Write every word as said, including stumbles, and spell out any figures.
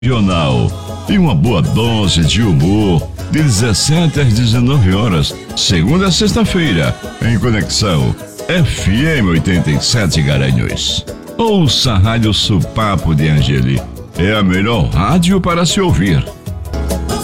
Regional e uma boa dose de humor de dezessete às dezenove horas, segunda a sexta-feira, em Conexão F M oitenta e sete Garanhuns. Ouça a Rádio Supapo de Angeli, é a melhor rádio para se ouvir.